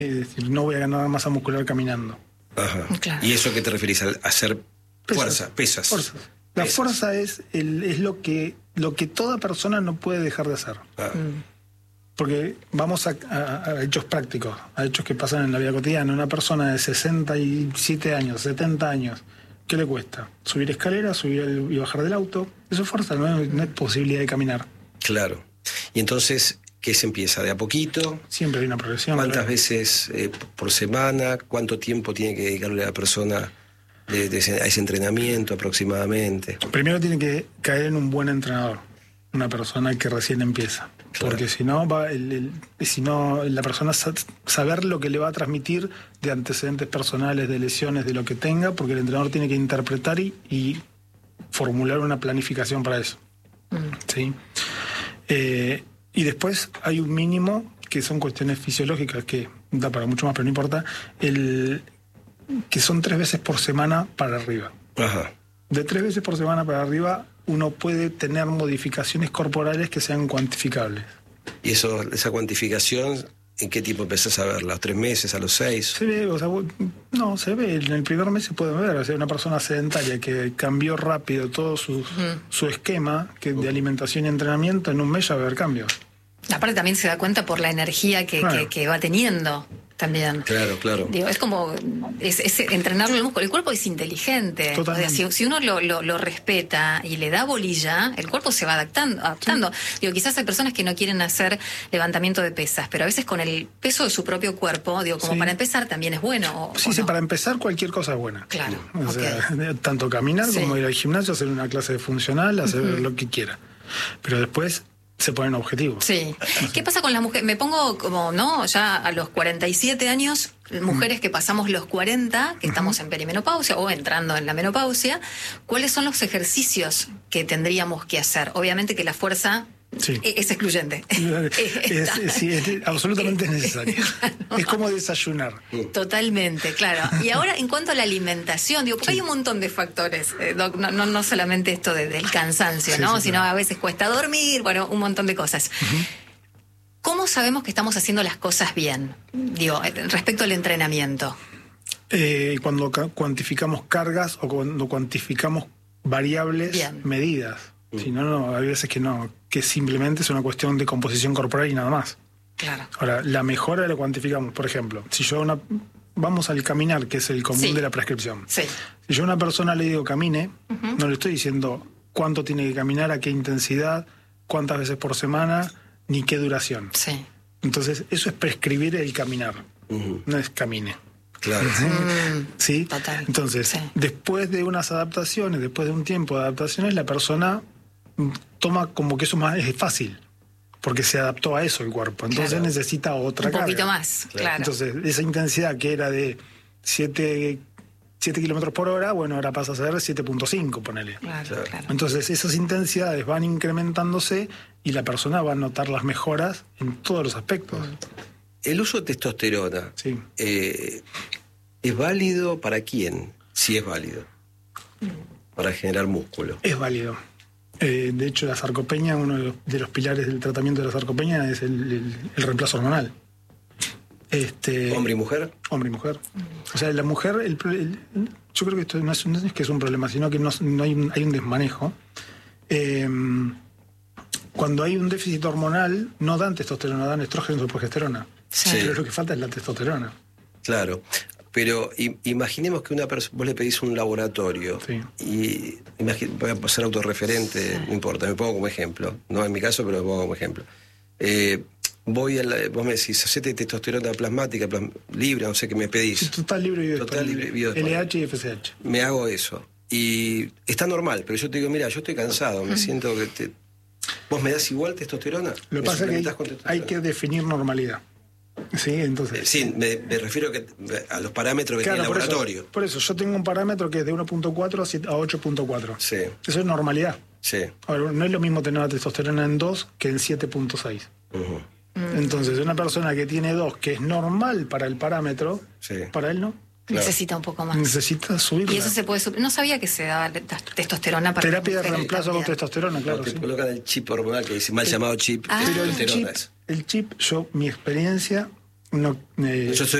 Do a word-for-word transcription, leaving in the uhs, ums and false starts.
Es decir, no voy a ganar masa muscular caminando. Ajá. Claro. ¿Y eso qué te referís? ¿A hacer Pesas. fuerza, pesas? Fuerzas. La Pesas. fuerza es, el, es lo, que, lo que toda persona no puede dejar de hacer. Ah. Mm. Porque vamos a, a, a hechos prácticos, a hechos que pasan en la vida cotidiana. Una persona de sesenta y siete años, setenta años, ¿qué le cuesta? Subir escaleras, subir el, y bajar del auto. Eso es fuerza, no es, no es posibilidad de caminar. Claro. Y entonces, ¿qué se empieza? ¿De a poquito? Siempre hay una progresión. ¿Cuántas claro. veces eh, por semana? ¿Cuánto tiempo tiene que dedicarle a la persona de, de ese, a ese entrenamiento aproximadamente? Primero tiene que caer en un buen entrenador, una persona que recién empieza. Claro. Porque si no, va el, el, si no la persona sa- saber lo que le va a transmitir de antecedentes personales, de lesiones, de lo que tenga, porque el entrenador tiene que interpretar y, y formular una planificación para eso. Mm. ¿Sí? Eh, y después hay un mínimo que son cuestiones fisiológicas que da para mucho más, pero no importa, el, que son tres veces por semana para arriba. Ajá. De tres veces por semana para arriba uno puede tener modificaciones corporales que sean cuantificables. ¿Y eso, esa cuantificación, en qué tiempo empezás a verla? ¿A los tres meses, a los seis? Se ve, o sea, vos- no, se ve, en el primer mes se puede ver, o sea, una persona sedentaria que cambió rápido todo su, su esquema que de alimentación y entrenamiento, en un mes ya va a haber cambios. Aparte también se da cuenta por la energía que, Claro. que, que va teniendo también. Claro, claro. Digo, es como es, es entrenarlo el músculo. El cuerpo es inteligente. Totalmente. O sea, si, si uno lo, lo, lo respeta y le da bolilla, el cuerpo se va adaptando. adaptando. Digo, quizás hay personas que no quieren hacer levantamiento de pesas, pero a veces con el peso de su propio cuerpo, digo, como Sí. para empezar también es bueno. O, Sí, o sí, no. para empezar cualquier cosa es buena. Claro, O sea, ok. tanto caminar Sí. como ir al gimnasio, hacer una clase funcional, hacer lo que quiera. Pero después se ponen objetivos. Sí. ¿Qué pasa con las mujeres? Me pongo como, ¿no? Ya a los cuarenta y siete años, mujeres que pasamos los cuarenta, que estamos en perimenopausia o entrando en la menopausia, ¿cuáles son los ejercicios que tendríamos que hacer? Obviamente que la fuerza Sí. e- es excluyente. Es, es- sí, es absolutamente necesario. Es como desayunar. Totalmente, claro. Y ahora, en cuanto a la alimentación, digo, porque hay un montón de factores, eh, Doc, no, no, no solamente esto de- del cansancio, Sí, ¿no? sí, Sino claro. a veces cuesta dormir, bueno, un montón de cosas. ¿Cómo sabemos que estamos haciendo las cosas bien? Digo, eh, respecto al entrenamiento. Eh, cuando ca- cuantificamos cargas o cuando cuantificamos variables Bien. medidas. Si no, no, hay veces que no, que simplemente es una cuestión de composición corporal y nada más. Claro. Ahora, la mejora la cuantificamos. Por ejemplo, si yo a una... Vamos al caminar, que es el común Sí. de la prescripción. Sí. Si yo a una persona le digo camine, no le estoy diciendo cuánto tiene que caminar, a qué intensidad, cuántas veces por semana, ni qué duración. Sí. Entonces, eso es prescribir el caminar, Ujú. no es camine. Claro. ¿Sí? Total. Entonces, Sí. después de unas adaptaciones, después de un tiempo de adaptaciones, la persona mm, toma como que eso más es fácil, porque se adaptó a eso el cuerpo. Entonces Claro. necesita otra Un poquito carga. más, claro. Entonces, esa intensidad que era de siete kilómetros por hora, bueno, ahora pasa a ser siete punto cinco, ponele. Claro, Claro. claro. Entonces, esas intensidades van incrementándose y la persona va a notar las mejoras en todos los aspectos. El uso de testosterona, Sí. eh, ¿es válido para quién? Si es válido. Para generar músculo. Es válido. Eh, de hecho, la sarcopenia, uno de los, de los pilares del tratamiento de la sarcopenia es el, el- el reemplazo hormonal. Este, ¿Hombre y mujer? Hombre y mujer. O sea, la mujer, el, pro- el- yo creo que esto no es, no es que es un problema, sino que no, no hay, un, hay un desmanejo. Eh, cuando hay un déficit hormonal, no dan testosterona, dan estrógenos o progesterona. Sí. Pero lo que falta es la testosterona. Claro. Pero i- imaginemos que una persona, vos le pedís un laboratorio Sí. y imagi- voy a ser autorreferente, no importa, me pongo como ejemplo. No en mi caso, pero me pongo como ejemplo. Eh, voy a la, vos me decís, hacete testosterona plasmática, plas- libre, no sé qué me pedís. Total libre y Total libre y biodisponible. L H y F S H. Me hago eso. Y está normal, pero yo te digo, mira, yo estoy cansado, me siento que te... ¿Vos me das igual testosterona? Lo que ¿Me pasa es que suplementás hay, con testosterona? hay que definir normalidad. Sí, entonces. Eh, Sí, me, me refiero que, a los parámetros que Claro, tiene el por eso, laboratorio. por eso, yo tengo un parámetro que es de uno punto cuatro a ocho punto cuatro. Sí, Eso es normalidad. sí. Ahora, no es lo mismo tener la testosterona en dos que en siete punto seis. Ujú. Entonces, una persona que tiene dos, que es normal para el parámetro, Sí. para él no. Claro. Necesita un poco más. Necesita subirla. Y eso se puede... sup- No sabía que se daba te- testosterona para Terapia de las mujeres reemplazo con también. testosterona, claro. No, te sí. colocan el chip hormonal que dice mal llamado chip Ah. de Pero el testosterona. chip, es. el chip, yo, mi experiencia no, eh, Yo soy